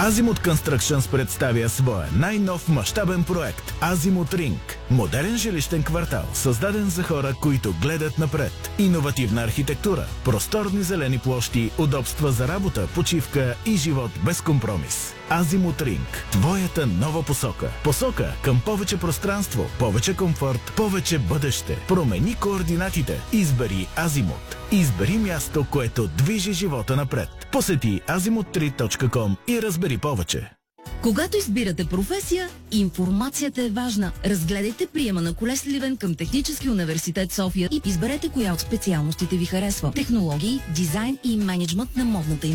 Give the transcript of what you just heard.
Азимут Constructions представя своя най-нов мащабен проект Азимут Ринг. Модерен жилищен квартал, създаден за хора, които гледат напред. Иновативна архитектура, просторни зелени площи, удобства за работа, почивка и живот без компромис. Азимут Ринг. Твоята нова посока. Посока към повече пространство, повече комфорт, повече бъдеще. Промени координатите. Избери Азимут. Избери място, което движи живота напред. Посети azimut3.com и разбери повече. Когато избирате професия, информацията е важна. Разгледайте приема на колеж Сливен към Технически университет София и изберете коя от специалностите ви харесва. Технологии, дизайн и мениджмънт на модната